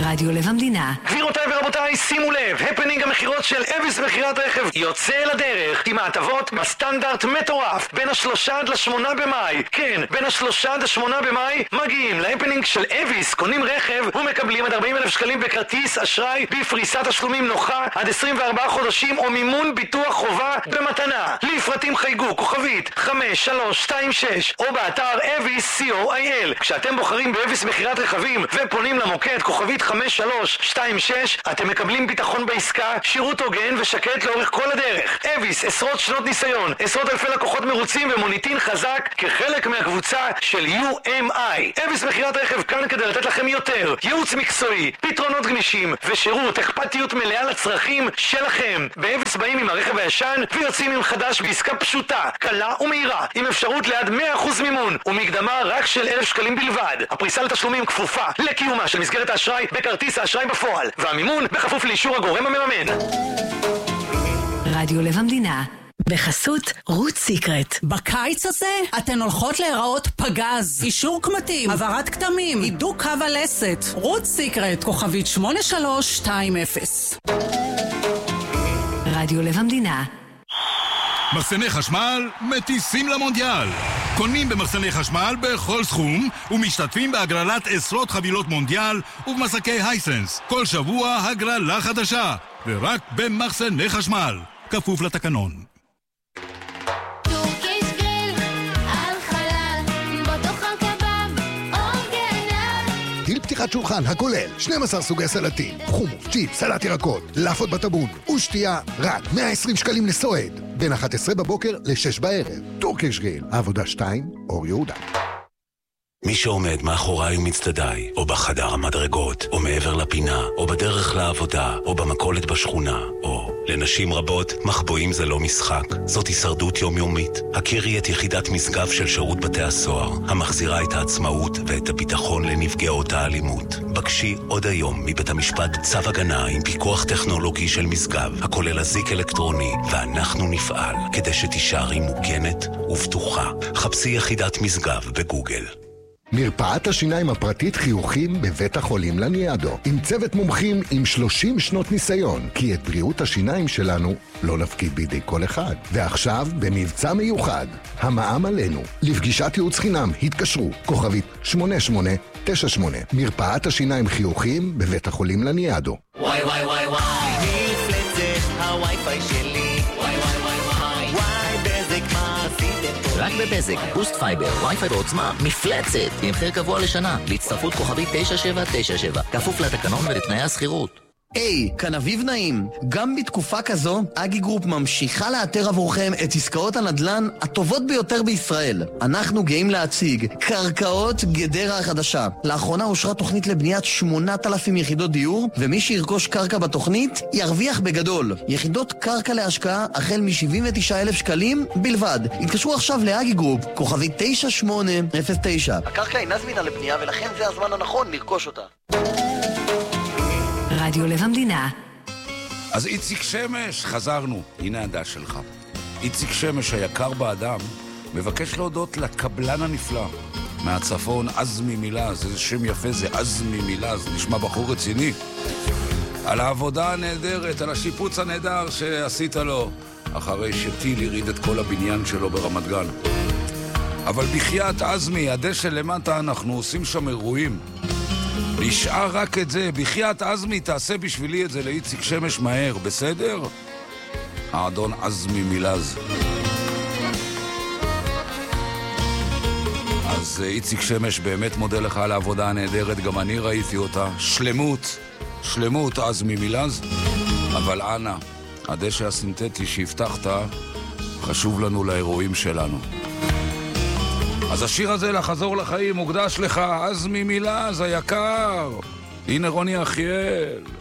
רדיו לב המדינה. גבירותיי ורבותיי, שימו לב, הפנינג המחירות של אביס מחירת רכב יוצא לדרך עם ההטבות בסטנדרט מטורף בין 3 עד 8 במאי. כן, בין 3 עד 8 במאי מגיעים להפנינג של אביס, קונים רכב ומקבלים עד 40,000 שקלים בכרטיס אשראי בפריסת תשלומים נוחה עד 24 חודשים או מימון ביטוח חובה במתנה. לפרטים חייגו כוכבית 5326 או באתר אביס co.il. כשאתם בוחרים באביס מחירת רכבים ופונים למוקד כוכבית 5326 אתם מקבלים ביטחון בעסקה, שירות הוגן ושקט לאורך כל הדרך. אביס, עשרות שנות ניסיון, עשרות אלפי לקוחות מרוצים ומוניטין חזק כחלק מהקבוצה של UMI. אביס מחירת רכב כאן כדי לתת לכם יותר ייעוץ מקצועי, פתרונות גמישים ושירות אכפתיות מלאה לצרכים שלכם. באביס באים עם הרכב הישן ויוצאים עם חדש בעסקה פשוטה, קלה ומהירה, עם אפשרות ליד 100% מימון ומקדמה רק של 1,000 שקלים בלבד. הפריסה לתשלומים כפופה לקיומה של מסגרת האשראי בכרטיס האשראי בפועל, והמימון בכפוף לאישור הגורם המממן. רדיו לב המדינה בחסות רות סיקרט. בקיץ הזה אתן הולכות להיראות פגז, אישור קמטים, העברת כתמים, הידוק קו הלסת. רות סיקרט, כוכבית 8320. רדיו לב המדינה. מחסני חשמל מטיסים למונדיאל. קונים במחסני חשמל בכל סכום ומשתתפים בהגרלת עשרות חבילות מונדיאל ובמסקי הייסנס. כל שבוע הגרלה חדשה, ורק במחסני חשמל, כפוף לתקנון. טיל פתיחת שולחן הכולל 12 סוגי סלטים, חומוס, צ'יפ, סלט ירקות, לאפות בטבון ושתייה רק 120 שקלים לסועד בין 11 בבוקר ל-6 בערב. טורקיש גריל, העבודה 2, אור יהודה. מי שעומד מאחוריי ומצדדיי, או בחדר המדרגות, או מעבר לפינה, או בדרך לעבודה, או במכולת בשכונה, או לנשים רבות, מחבואים זה לא משחק, זאת הישרדות יומיומית. הכירי את יחידת משגב של שירות בתי הסוהר, המחזירה את העצמאות ואת הביטחון לנפגעות האלימות. בקשי עוד היום מבית המשפט צו הגנה עם פיקוח טכנולוגי של משגב, הכולל אזיק אלקטרוני, ואנחנו נפעל כדי שתישארי מוגנת ובטוחה. חפשי יחידת משגב בגוגל. מרפאת השיניים הפרטית חיוכים בבית החולים לניאדו, עם צוות מומחים עם 30 שנות ניסיון, כי את בריאות השיניים שלנו לא נפקיד בידי כל אחד. ועכשיו במבצע מיוחד, המע"מ עלינו. לפגישת ייעוץ חינם התקשרו כוכבית 8898. מרפאת השיניים חיוכים בבית החולים לניאדו. וואי וואי וואי וואי, מפלצת הווי-פיי שלי. וואי וואי וואי וואי, וואי בזק מה עשיתם פה? רק בבזק, בוסט פייבר, וי-פיי בעוצמה, מפלצת, עם מחיר קבוע לשנה, להצטרפות כוכבית 9797, כפוף לתקנון ולתנאי הסחירות. היי, כאן אביב נעים. גם בתקופה כזו, אגי גרופ ממשיכה לאתר עבורכם את עסקאות הנדל"ן הטובות ביותר בישראל. אנחנו גאים להציג קרקעות גדרה החדשה. לאחרונה אושרה תוכנית לבניית 8,000 יחידות דיור, ומי שירכוש קרקע בתוכנית ירוויח בגדול. יחידות קרקע להשקעה החל מ-79,000 שקלים בלבד. התקשרו עכשיו לאגי גרופ, כוכבית 9809. הקרקע אינה זמינה לבנייה ולכן זה הזמן הנכון לרכוש אותה. רדיו לב המדינה. אז איציק שמש, חזרנו, הנה הדש שלך. איציק שמש היקר באדם מבקש להודות לקבלן הנפלא מהצפון, עזמי מילז, איזה שם יפה זה עזמי מילז, נשמע בחור רציני, על העבודה הנהדרת, על השיפוץ הנהדר שעשית לו אחרי שטיל יריד את כל הבניין שלו ברמת גן. אבל בחייאת עזמי, הדשא למטה, אנחנו עושים שם אירועים, נשאר רק את זה. בחייאת עזמי, תעשה בשבילי את זה לאיציק שמש מהר, בסדר? האדון עזמי מילז. אז איציק שמש, באמת מודה לך על העבודה הנהדרת, גם אני ראיתי אותה. שלמות עזמי מילז. אבל אנא, הדשא הסינתטי שהבטחת חשוב לנו לאירועים שלנו. אז השיר הזה, לחזור לחיים, מוקדש לך, עזמי מילז היקר. הנה רוני אחיאל.